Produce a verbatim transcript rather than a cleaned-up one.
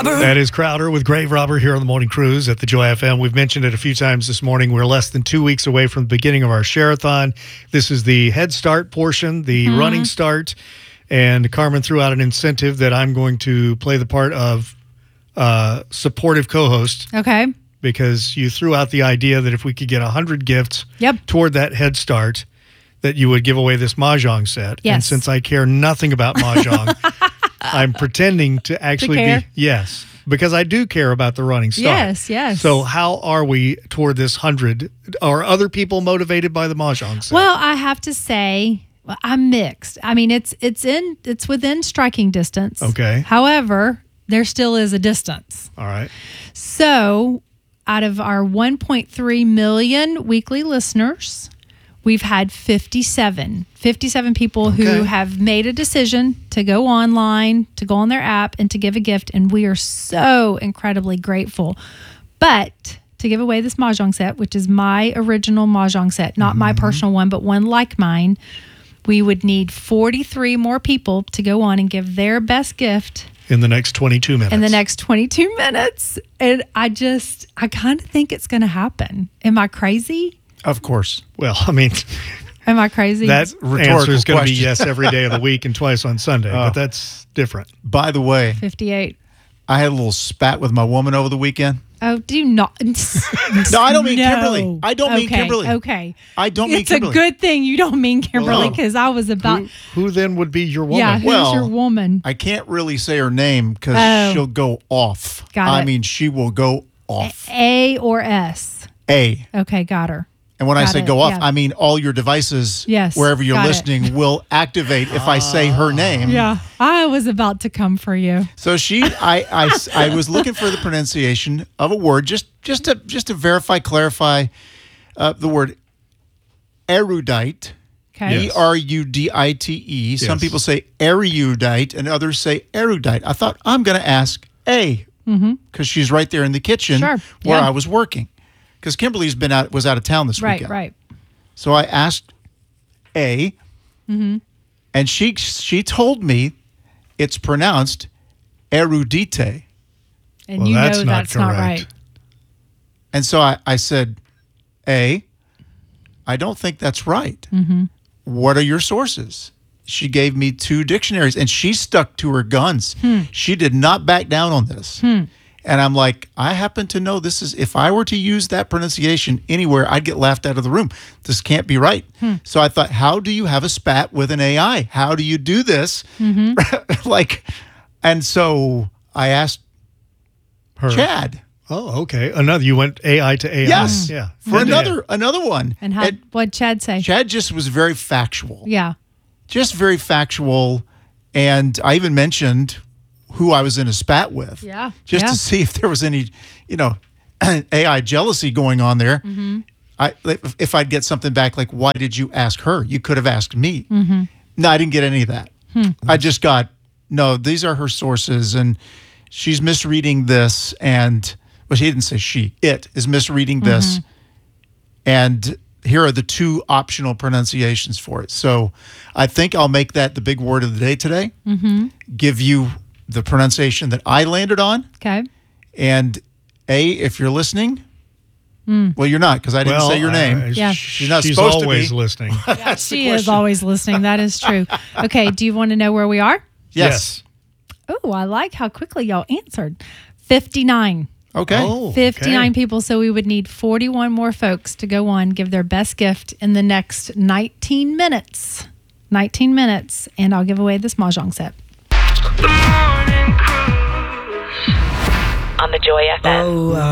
Robber. That is Crowder with Grave Robber here on the Morning Cruise at the Joy F M. We've mentioned it a few times this morning. We're less than two weeks away from the beginning of our Share-a-thon. This is the Head Start portion, the mm-hmm. running start. And Carmen threw out an incentive that I'm going to play the part of uh, supportive co-host. Okay. Because you threw out the idea that if we could get one hundred gifts yep. toward that Head Start, that you would give away this Mahjong set. Yes. And since I care nothing about Mahjong, I'm pretending to actually to be, yes, because I do care about the running start. Yes, yes. So how are we toward this hundred? Are other people motivated by the Mahjong set? Well, I have to say, I'm mixed. I mean, it's it's in it's within striking distance. Okay. However, there still is a distance. All right. So, out of our one point three million weekly listeners, we've had fifty-seven, fifty-seven people okay. who have made a decision to go online, to go on their app, and to give a gift. And we are so incredibly grateful. But to give away this Mahjong set, which is my original Mahjong set, not mm-hmm. my personal one, but one like mine, we would need forty-three more people to go on and give their best gift. In the next twenty-two minutes. In the next twenty-two minutes. And I just, I kind of think it's going to happen. Am I crazy? Of course. Well, I mean, am I crazy? That answer is going to be yes every day of the week and twice on Sunday, uh, but that's different. By the way, fifty-eight. I had a little spat with my woman over the weekend. Oh, do not. No, I don't mean no. Kimberly. I don't okay, mean Kimberly. Okay. I don't mean it's Kimberly. It's a good thing you don't mean Kimberly because well, no. I was about. Who, who then would be your woman? Yeah, who's well, your woman? I can't really say her name because oh. she'll go off. Got I it. mean, she will go off. A, A or S? A. Okay, got her. And when got I say it. go off, yeah. I mean all your devices, yes, wherever you're got listening, it. will activate if I say her name. Yeah, I was about to come for you. So she, I, I, I was looking for the pronunciation of a word, just, just to, just to verify, clarify uh, the word erudite. Okay. E R U D I T E. Yes. Some people say erudite, and others say erudite. I thought I'm going to ask A, because mm-hmm. she's right there in the kitchen sure. where yeah. I was working. Because Kimberly's been out, was out of town this right, weekend. Right, right. So I asked A, mm-hmm. and she she told me it's pronounced erudite. And well, you that's know not that's correct. not right. And so I, I said, A, I don't think that's right. Mm-hmm. What are your sources? She gave me two dictionaries, and she stuck to her guns. Hmm. She did not back down on this. Hmm. And I'm like, I happen to know this is, if I were to use that pronunciation anywhere, I'd get laughed out of the room. This can't be right. Hmm. So I thought, how do you have a spat with an A I? How do you do this? Mm-hmm. like, and so I asked her. Chad. Oh, okay. Another, you went A I to A I. Yes. Yeah. For another, another one. And how, what'd Chad say? Chad just was very factual. Yeah. Just very factual. And I even mentioned who I was in a spat with. Yeah. Just yeah. to see if there was any, you know, A I jealousy going on there. Mm-hmm. I if I'd get something back like, why did you ask her? You could have asked me. Mm-hmm. No, I didn't get any of that. Hmm. I just got, no, these are her sources, and she's misreading this, and, well, she didn't say she, it is misreading this, mm-hmm. and here are the two optional pronunciations for it. So I think I'll make that the big word of the day today. Mm-hmm. Give you the pronunciation that I landed on. Okay. And A, if you're listening, mm. well, you're not, because I didn't well, say your name. Uh, yeah. She's not she's supposed always to be. listening. Yeah, she is always listening. That is true. Okay, do you want to know where we are? Yes. yes. Oh, I like how quickly y'all answered. fifty-nine. Okay. Oh, fifty-nine okay. people, so we would need forty-one more folks to go on, give their best gift in the next nineteen minutes. nineteen minutes, and I'll give away this Mahjong set. The Morning Cruise on the Joy F M. Oh, uh,